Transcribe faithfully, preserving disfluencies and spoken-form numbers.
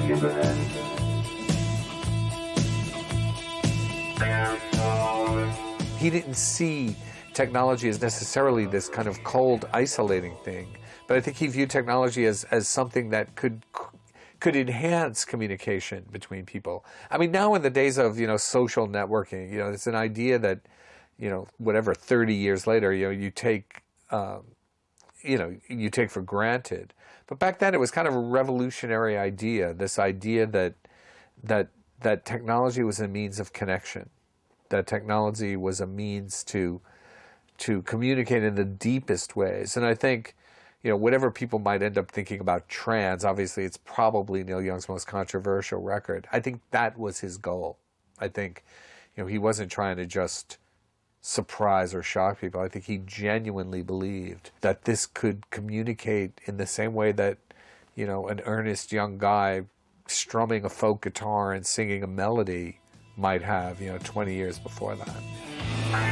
He didn't see technology as necessarily this kind of cold, isolating thing, but I think he viewed technology as, as something that could could enhance communication between people. I mean, now in the days of, you know, social networking, you know, it's an idea that, you know, whatever, thirty years later, you know, you take, um, you know, you take for granted. But back then it was kind of a revolutionary idea, this idea that, that, that technology was a means of connection, that technology was a means to, to communicate in the deepest ways. And I think, you know, whatever people might end up thinking about trans, obviously it's probably Neil Young's most controversial record. I think that was his goal. I think, you know, he wasn't trying to just surprise or shock people. I think he genuinely believed that this could communicate in the same way that, you know, an earnest young guy strumming a folk guitar and singing a melody might have, you know, twenty years before that.